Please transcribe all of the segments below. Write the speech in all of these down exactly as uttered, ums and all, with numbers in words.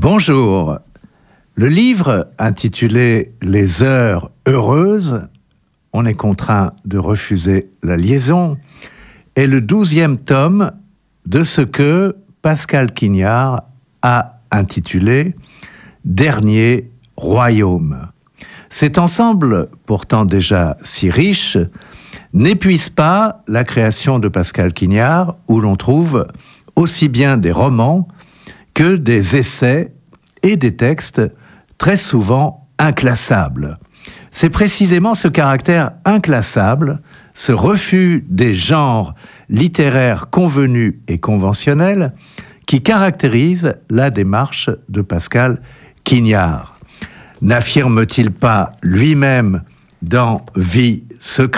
Bonjour. Le livre intitulé « Les heures heureuses », on est contraint de refuser la liaison, est le douzième tome de ce que Pascal Quignard a intitulé « Dernier royaume ». Cet ensemble, pourtant déjà si riche, n'épuise pas la création de Pascal Quignard, où l'on trouve aussi bien des romans que des essais et des textes très souvent inclassables. C'est précisément ce caractère inclassable, ce refus des genres littéraires convenus et conventionnels qui caractérise la démarche de Pascal Quignard. N'affirme-t-il pas lui-même dans « Vie secrète »,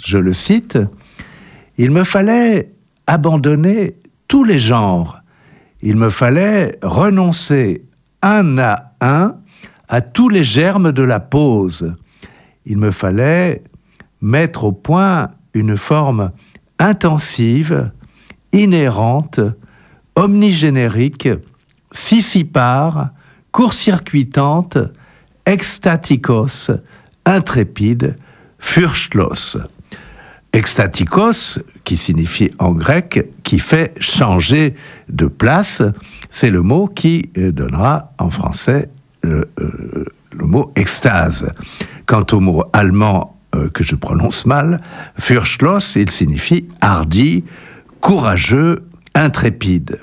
je le cite, « Il me fallait abandonner tous les genres. Il me fallait renoncer un à un à tous les germes de la pose. Il me fallait mettre au point une forme intensive, inhérente, omnigénérique, sissipare, court-circuitante, extatikos, intrépide, furchtlos. Extatikos, qui signifie en grec, qui fait changer de place, c'est le mot qui donnera en français le, euh, le mot extase. Quant au mot allemand euh, que je prononce mal, furchtlos, il signifie hardi, courageux, intrépide.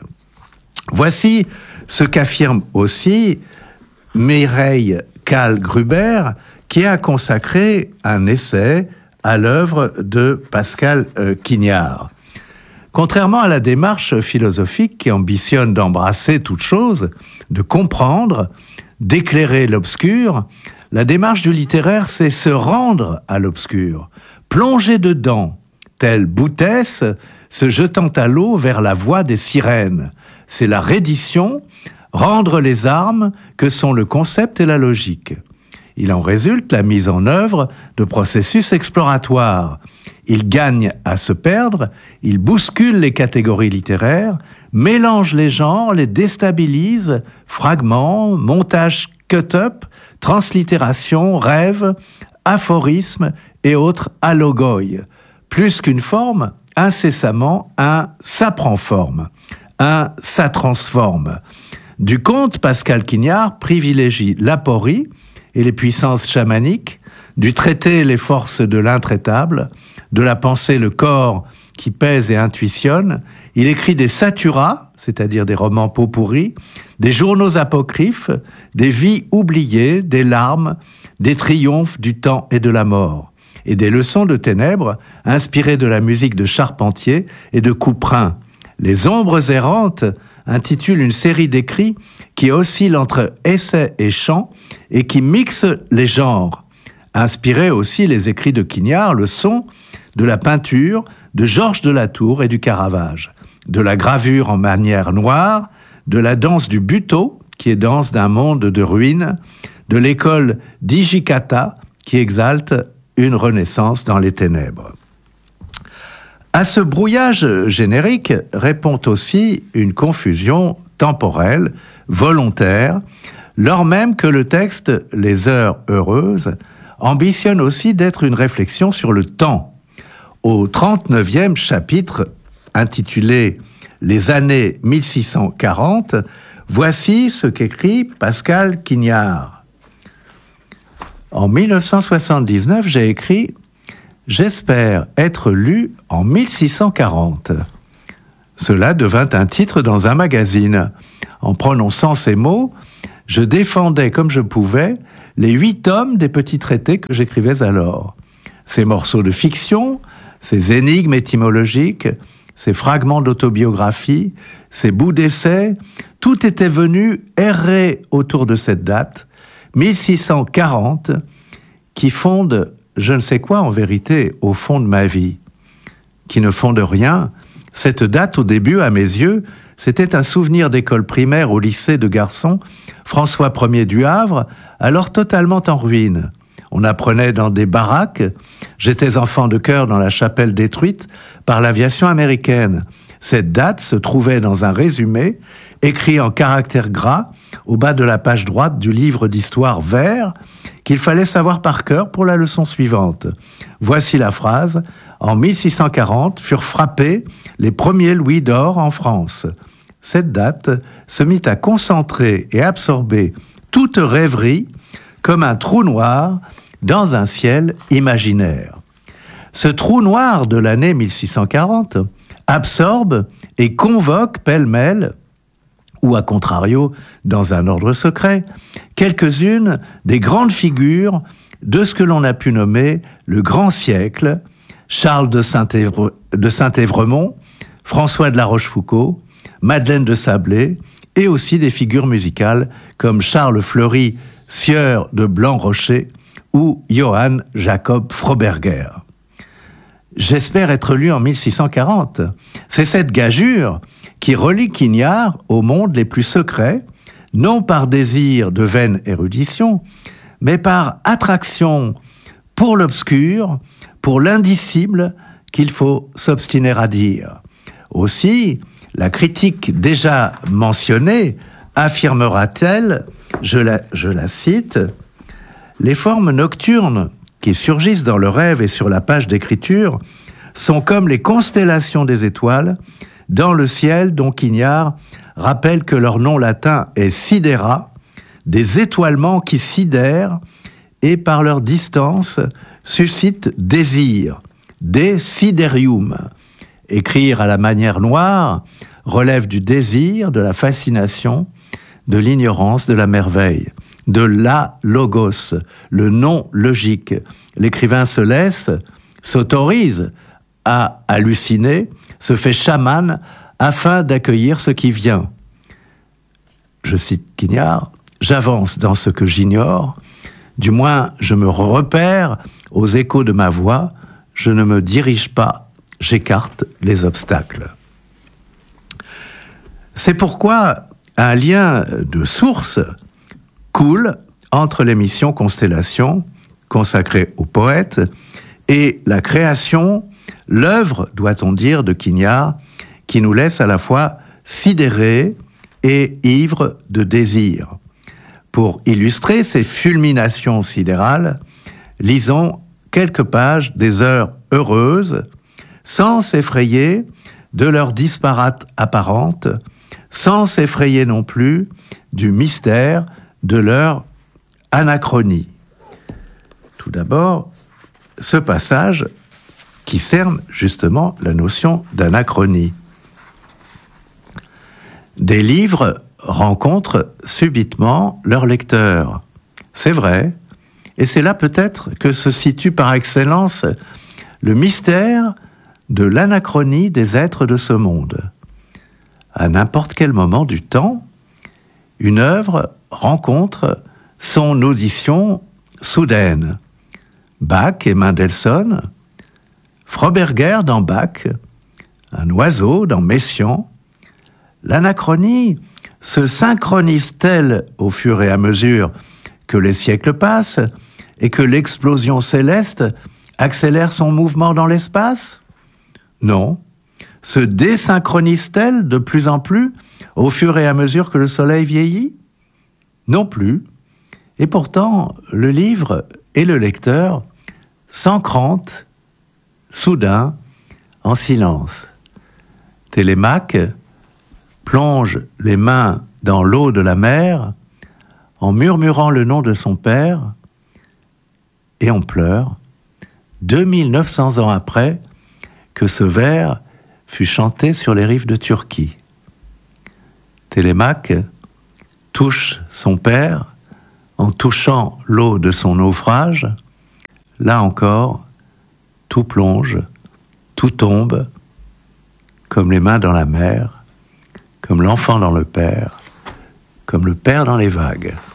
Voici ce qu'affirme aussi Mireille Kahl-Gruber, qui a consacré un essai à l'œuvre de Pascal euh, Quignard. Contrairement à la démarche philosophique qui ambitionne d'embrasser toute chose, de comprendre, d'éclairer l'obscur, la démarche du littéraire, c'est se rendre à l'obscur, plonger dedans, tel Boutès se jetant à l'eau vers la voie des sirènes. C'est la reddition, rendre les armes que sont le concept et la logique. Il en résulte la mise en œuvre de processus exploratoires. Il gagne à se perdre, il bouscule les catégories littéraires, mélange les genres, les déstabilise, fragments, montage cut-up, translittération, rêve, aphorisme et autres allogoïs. Plus qu'une forme, incessamment, un ça prend forme, un ça transforme. Du conte, Pascal Quignard privilégie l'aporie et les puissances chamaniques, du traité les forces de l'intraitable, de la pensée le corps qui pèse et intuitionne. Il écrit des saturas, c'est-à-dire des romans pot-pourris, des journaux apocryphes, des vies oubliées, des larmes, des triomphes du temps et de la mort, et des leçons de ténèbres inspirées de la musique de Charpentier et de Couperin. Les ombres errantes intitule une série d'écrits qui oscillent entre essais et chants et qui mixent les genres. Inspirés aussi les écrits de Quignard, le son de la peinture, de Georges de la Tour et du Caravage, de la gravure en manière noire, de la danse du buto, qui est danse d'un monde de ruines, de l'école d'Hijikata, qui exalte une renaissance dans les ténèbres. À ce brouillage générique répond aussi une confusion temporelle, volontaire, lors même que le texte « Les heures heureuses » ambitionne aussi d'être une réflexion sur le temps. Au trente-neuvième chapitre, intitulé « Les années mille six cent quarante », voici ce qu'écrit Pascal Quignard. En mille neuf cent soixante-dix-neuf, j'ai écrit « J'espère être lu en mille six cent quarante ». Cela devint un titre dans un magazine. En prononçant ces mots, je défendais comme je pouvais les huit tomes des petits traités que j'écrivais alors. Ces morceaux de fiction, ces énigmes étymologiques, ces fragments d'autobiographie, ces bouts d'essais, tout était venu errer autour de cette date, mille six cent quarante, qui fonde je ne sais quoi en vérité au fond de ma vie, qui ne fonde rien. Cette date, au début, à mes yeux, c'était un souvenir d'école primaire au lycée de garçons François Ier du Havre, alors totalement en ruine. On apprenait dans des baraques. J'étais enfant de chœur dans la chapelle détruite par l'aviation américaine. Cette date se trouvait dans un résumé écrit en caractères gras au bas de la page droite du livre d'histoire vert qu'il fallait savoir par cœur pour la leçon suivante. Voici la phrase. En mille six cent quarante furent frappés les premiers louis d'or en France. Cette date se mit à concentrer et absorber toute rêverie comme un trou noir dans un ciel imaginaire. Ce trou noir de l'année mille six cent quarante absorbe et convoque pêle-mêle, ou à contrario, dans un ordre secret, quelques-unes des grandes figures de ce que l'on a pu nommer le grand siècle, Charles de Saint-Évre- de Saint-Évremont, François de la Rochefoucauld, Madeleine de Sablé, et aussi des figures musicales comme Charles Fleury, sieur de Blanc-Rocher, ou Johann Jacob Froberger. J'espère être lu en mille six cent quarante. C'est cette gageure qui relie Quignard au monde les plus secrets, non par désir de vaine érudition, mais par attraction pour l'obscur, pour l'indicible qu'il faut s'obstiner à dire. Aussi, la critique déjà mentionnée affirmera-t-elle, je la, je la cite, « Les formes nocturnes qui surgissent dans le rêve et sur la page d'écriture sont comme les constellations des étoiles dans le ciel dont Quignard rappelle que leur nom latin est sidera, des étoilements qui sidèrent et par leur distance suscitent désir, desiderium. Écrire à la manière noire relève du désir, de la fascination, de l'ignorance, de la merveille, de la logos, le non logique. L'écrivain se laisse, s'autorise à halluciner, se fait chaman afin d'accueillir ce qui vient. Je cite Quignard, « J'avance dans ce que j'ignore, du moins je me repère aux échos de ma voix, je ne me dirige pas, j'écarte les obstacles. » C'est pourquoi un lien de source coule entre l'émission Constellation, consacrée aux poètes, et la création, l'œuvre, doit-on dire, de Quignard, qui nous laisse à la fois sidérés et ivres de désir. Pour illustrer ces fulminations sidérales, lisons quelques pages des heures heureuses, sans s'effrayer de leur disparate apparente, sans s'effrayer non plus du mystère de leur anachronie. Tout d'abord, ce passage qui cerne justement la notion d'anachronie. Des livres rencontrent subitement leur lecteur. C'est vrai, et c'est là peut-être que se situe par excellence le mystère de l'anachronie des êtres de ce monde. À n'importe quel moment du temps, une œuvre rencontre son audition soudaine. Bach et Mendelssohn, Froberger dans Bach, un oiseau dans Messiaen. L'anachronie se synchronise-t-elle au fur et à mesure que les siècles passent et que l'explosion céleste accélère son mouvement dans l'espace ? Non. Se désynchronise-t-elle de plus en plus au fur et à mesure que le soleil vieillit ? Non plus. Et pourtant, le livre et le lecteur s'encrantent, soudain, en silence. Télémaque plonge les mains dans l'eau de la mer en murmurant le nom de son père, et on pleure, deux mille neuf cents ans après que ce vers fut chanté sur les rives de Turquie. Télémaque touche son père en touchant l'eau de son naufrage. Là encore, tout plonge, tout tombe, comme les mains dans la mer, comme l'enfant dans le père, comme le père dans les vagues.